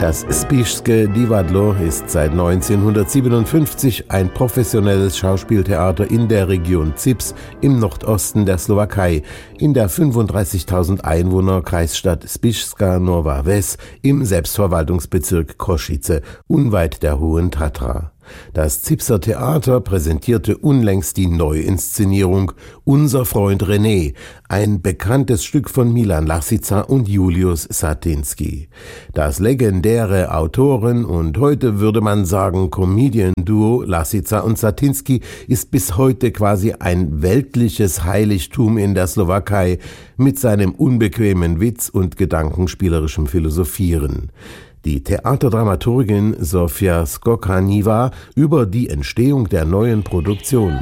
Das Spišské divadlo ist seit 1957 ein professionelles Schauspieltheater in der Region Zips im Nordosten der Slowakei, in der 35.000 Einwohner Kreisstadt Spišská Nová Ves im Selbstverwaltungsbezirk Košice, unweit der Hohen Tatra. Das Zipser Theater präsentierte unlängst die Neuinszenierung Unser Freund René, ein bekanntes Stück von Milan Lasica und Julius Satinski. Das legendäre Autoren- und heute würde man sagen Comedian-Duo Lasica und Satinski ist bis heute quasi ein weltliches Heiligtum in der Slowakei mit seinem unbequemen Witz und gedankenspielerischem Philosophieren. Die Theaterdramaturgin Sofia Skokaniva über die Entstehung der neuen Produktion.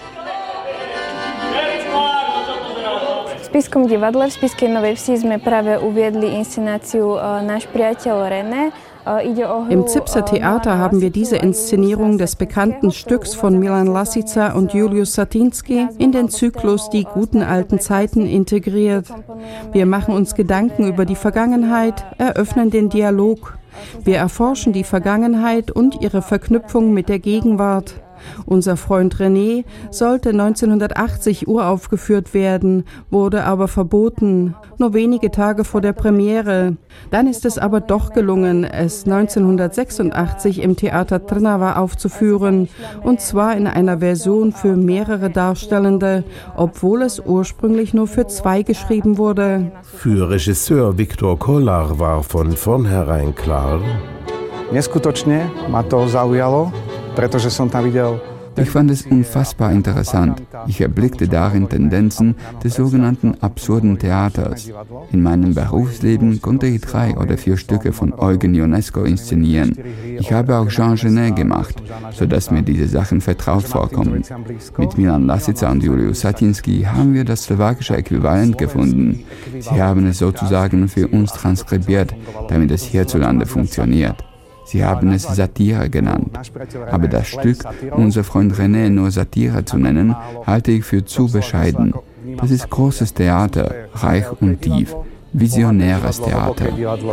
V Spišskom divadle v Spišskej Novej Vsi sme práve uviedli inscenáciu Náš priateľ René. Im Zipser Theater haben wir diese Inszenierung des bekannten Stücks von Milan Lasica und Julius Satinski in den Zyklus Die guten alten Zeiten integriert. Wir machen uns Gedanken über die Vergangenheit, eröffnen den Dialog. Wir erforschen die Vergangenheit und ihre Verknüpfung mit der Gegenwart. Unser Freund René sollte 1980 uraufgeführt werden, wurde aber verboten, nur wenige Tage vor der Premiere. Dann ist es aber doch gelungen, es 1986 im Theater Trnava aufzuführen, und zwar in einer Version für mehrere Darstellende, obwohl es ursprünglich nur für 2 geschrieben wurde. Für Regisseur Viktor Kolar war von vornherein klar: Neskutočne ma to zaujalo. Ich fand es unfassbar interessant. Ich erblickte darin Tendenzen des sogenannten absurden Theaters. In meinem Berufsleben konnte ich 3 oder 4 Stücke von Eugen Ionesco inszenieren. Ich habe auch Jean Genet gemacht, sodass mir diese Sachen vertraut vorkommen. Mit Milan Lasica und Julius Satinski haben wir das slowakische Äquivalent gefunden. Sie haben es sozusagen für uns transkribiert, damit es hierzulande funktioniert. Sie haben es Satire genannt. Aber das Stück, Unser Freund René, nur Satire zu nennen, halte ich für zu bescheiden. Das ist großes Theater, reich und tief, visionäres Theater.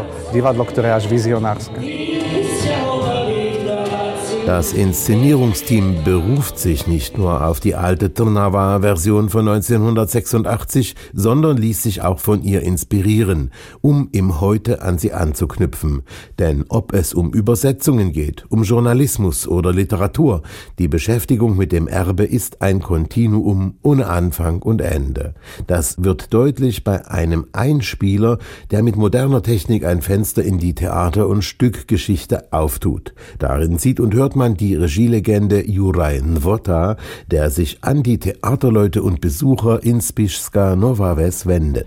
Das Inszenierungsteam beruft sich nicht nur auf die alte Trnava-Version von 1986, sondern ließ sich auch von ihr inspirieren, um im Heute an sie anzuknüpfen. Denn ob es um Übersetzungen geht, um Journalismus oder Literatur, die Beschäftigung mit dem Erbe ist ein Kontinuum ohne Anfang und Ende. Das wird deutlich bei einem Einspieler, der mit moderner Technik ein Fenster in die Theater- und Stückgeschichte auftut. Darin sieht und hört man die Regielegende Juraj Nvota, der sich an die Theaterleute und Besucher in Spišská Nová Ves wendet.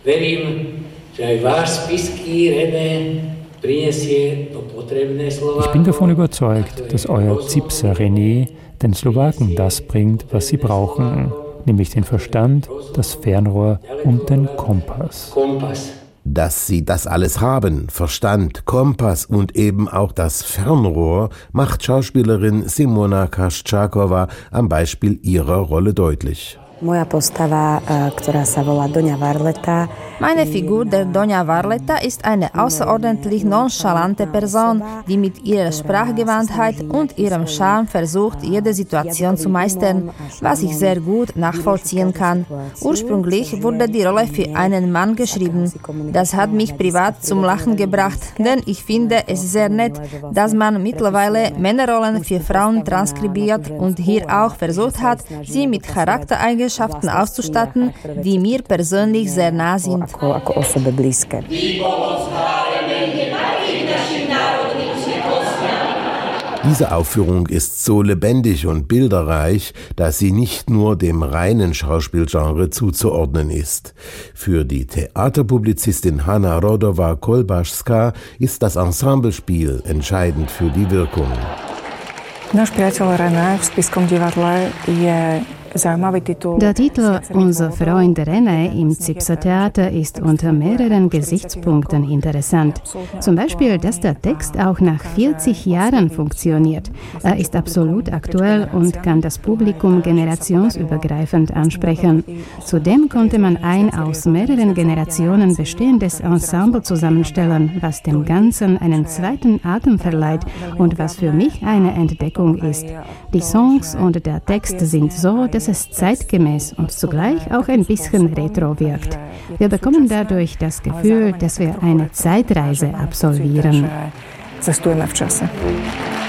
Ich bin davon überzeugt, dass euer Zipser René den Slowaken das bringt, was sie brauchen, nämlich den Verstand, das Fernrohr und den Kompass. Dass sie das alles haben, Verstand, Kompass und eben auch das Fernrohr, macht Schauspielerin Simona Kaščáková am Beispiel ihrer Rolle deutlich. Meine Figur, der Donja Varleta, ist eine außerordentlich nonchalante Person, die mit ihrer Sprachgewandtheit und ihrem Charme versucht, jede Situation zu meistern, was ich sehr gut nachvollziehen kann. Ursprünglich wurde die Rolle für einen Mann geschrieben. Das hat mich privat zum Lachen gebracht, denn ich finde es sehr nett, dass man mittlerweile Männerrollen für Frauen transkribiert und hier auch versucht hat, sie mit Charaktereigenschaften auszustatten, die mir persönlich sehr nah sind. Diese Aufführung ist so lebendig und bilderreich, dass sie nicht nur dem reinen Schauspielgenre zuzuordnen ist. Für die Theaterpublizistin Hanna Rodowa-Kolbašská ist das Ensemblespiel entscheidend für die Wirkung. Náš priateľ René v Spišskom divadle je Der Titel Unser Freund René im Zipser Theater ist unter mehreren Gesichtspunkten interessant. Zum Beispiel, dass der Text auch nach 40 Jahren funktioniert. Er ist absolut aktuell und kann das Publikum generationsübergreifend ansprechen. Zudem konnte man ein aus mehreren Generationen bestehendes Ensemble zusammenstellen, was dem Ganzen einen zweiten Atem verleiht und was für mich eine Entdeckung ist. Die Songs und der Text sind so, dass es zeitgemäß und zugleich auch ein bisschen retro wirkt. Wir bekommen dadurch das Gefühl, dass wir eine Zeitreise absolvieren.